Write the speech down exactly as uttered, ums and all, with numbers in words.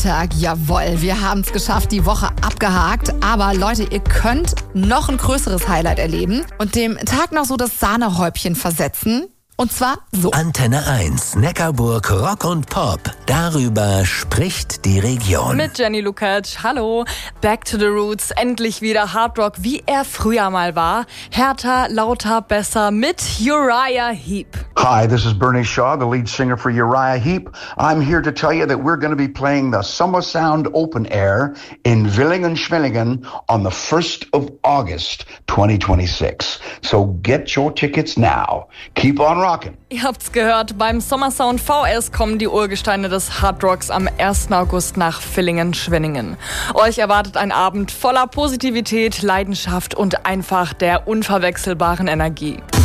Tag, jawohl, wir haben es geschafft, die Woche abgehakt. Aber Leute, ihr könnt noch ein größeres Highlight erleben und dem Tag noch so das Sahnehäubchen versetzen. Und zwar so. Antenne eins, Neckarburg, Rock und Pop. Darüber spricht die Region. Mit Jenny Lukacs. Hallo. Back to the Roots. Endlich wieder Hardrock, wie er früher mal war. Härter, lauter, besser mit Uriah Heep. Hi, this is Bernie Shaw, the lead singer for Uriah Heep. I'm here to tell you that we're going to be playing the Summer Sound Open Air in Villingen-Schwenningen on the first of August twenty twenty-six. So get your tickets now. Keep on rocking. Ihr habt's gehört, beim Sommersound V S kommen die Urgesteine des Hardrocks am ersten August nach Villingen-Schwenningen. Euch erwartet ein Abend voller Positivität, Leidenschaft und einfach der unverwechselbaren Energie.